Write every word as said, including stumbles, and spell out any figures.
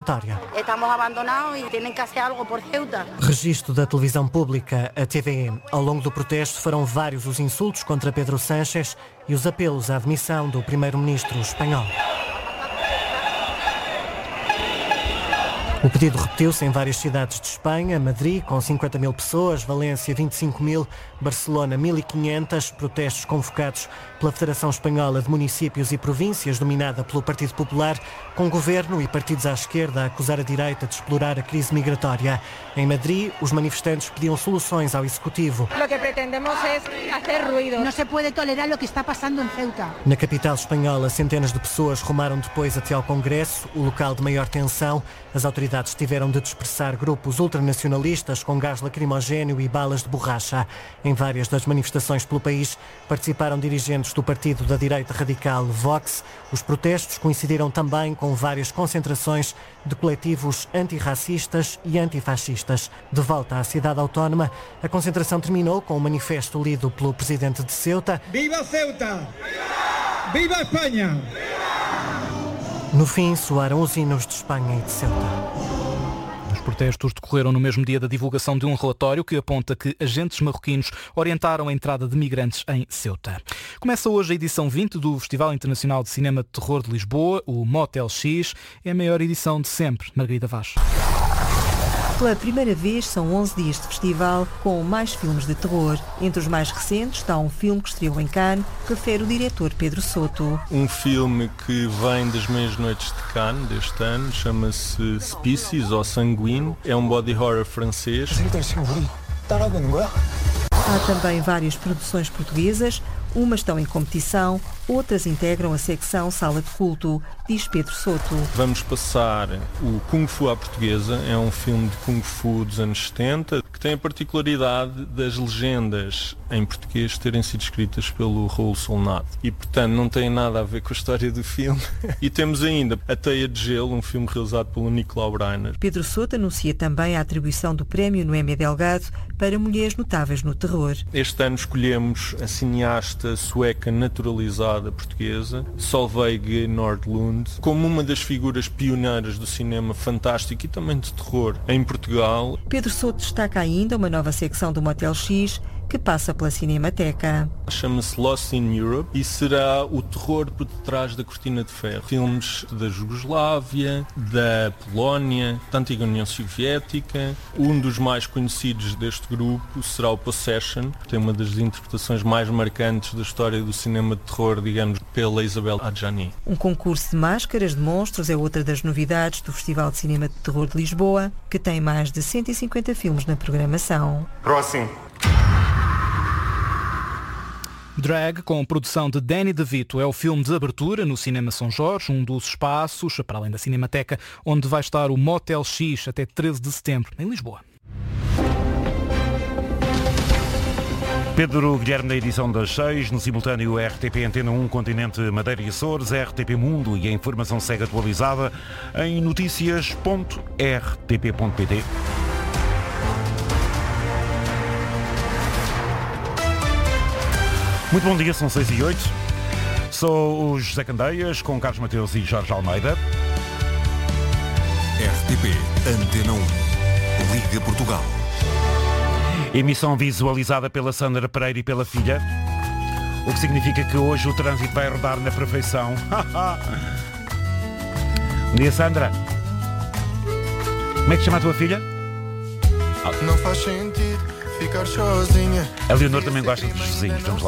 migratória. Estamos abandonados e têm que fazer algo por Ceuta. Registro da televisão pública, a T V E. Ao longo do protesto foram vários os insultos contra Pedro Sánchez e os apelos à admissão do primeiro-ministro espanhol. O pedido repetiu-se em várias cidades de Espanha: Madrid, com cinquenta mil pessoas, Valência, vinte e cinco mil, Barcelona, mil e quinhentos, protestos convocados pela Federação Espanhola de Municípios e Províncias, dominada pelo Partido Popular, com governo e partidos à esquerda a acusar a direita de explorar a crise migratória. Em Madrid, os manifestantes pediam soluções ao Executivo. O que pretendemos é fazer ruído. Não se pode tolerar o que está passando em Ceuta. Na capital espanhola, centenas de pessoas rumaram depois até ao Congresso, o local de maior tensão. As autoridades tiveram de dispersar grupos ultranacionalistas com gás lacrimogéneo e balas de borracha. Em várias das manifestações pelo país participaram dirigentes do partido da direita radical Vox. Os protestos coincidiram também com várias concentrações de coletivos antirracistas e antifascistas. De volta à cidade autónoma, a concentração terminou com um manifesto lido pelo presidente de Ceuta. ¡Viva Ceuta! ¡Viva Espanha! No fim, soaram os hinos de Espanha e de Ceuta. Os protestos decorreram no mesmo dia da divulgação de um relatório que aponta que agentes marroquinos orientaram a entrada de migrantes em Ceuta. Começa hoje a edição vinte do Festival Internacional de Cinema de Terror de Lisboa, o Motel X. É a maior edição de sempre. Margarida Vaz. Pela primeira vez são onze dias de festival com mais filmes de terror. Entre os mais recentes está um filme que estreou em Cannes, refere o diretor Pedro Soto. Um filme que vem das meias noites de Cannes deste ano, chama-se Species ou Sanguine. É um body horror francês. Há também várias produções portuguesas. Umas estão em competição, outras integram a secção Sala de Culto, diz Pedro Soto. Vamos passar o Kung Fu à portuguesa, é um filme de Kung Fu dos anos setenta, que tem a particularidade das legendas em português terem sido escritas pelo Raul Solnado. E, portanto, não tem nada a ver com a história do filme. E temos ainda A Teia de Gelo, um filme realizado pelo Nicolau Breiner. Pedro Soto anuncia também a atribuição do prémio Noémia Delgado para mulheres notáveis no terror. Este ano escolhemos a cineasta sueca naturalizada portuguesa, Solveig Nordlund, como uma das figuras pioneiras do cinema fantástico e também de terror em Portugal. Pedro Soto destaca ainda uma nova secção do Motel X, que passa pela Cinemateca. Chama-se Lost in Europe e será o terror por detrás da cortina de ferro. Filmes da Jugoslávia, da Polónia, da antiga União Soviética. Um dos mais conhecidos deste grupo será o Possession, que tem uma das interpretações mais marcantes da história do cinema de terror, digamos, pela Isabel Adjani. Um concurso de máscaras de monstros é outra das novidades do Festival de Cinema de Terror de Lisboa, que tem mais de cento e cinquenta filmes na programação. Próximo. Drag, com produção de Danny DeVito, é o filme de abertura no Cinema São Jorge, um dos espaços, para além da Cinemateca, onde vai estar o Motel X até treze de setembro, em Lisboa. Pedro Guilherme na edição das seis, no simultâneo R T P Antena um, Continente, Madeira e Açores, R T P Mundo e a informação segue atualizada em notícias ponto r t p ponto p t. Muito bom dia, são seis e oito. Sou o José Candeias, com Carlos Mateus e Jorge Almeida. R T P Antena um, Liga Portugal. Emissão visualizada pela Sandra Pereira e pela filha, o que significa que hoje o trânsito vai rodar na perfeição. Bom dia, Sandra. Como é que chama a tua filha? Não faz sentido ficar sozinha. A Leonor também gosta dos vizinhos, vamos lá.